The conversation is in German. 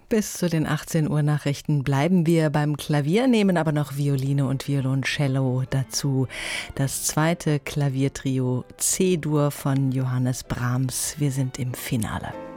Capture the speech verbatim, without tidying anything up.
Bis zu den achtzehn Uhr Nachrichten bleiben wir beim Klavier, nehmen aber noch Violine und Violoncello dazu. Das zweite Klaviertrio C-Dur von Johannes Brahms. Wir sind im Finale.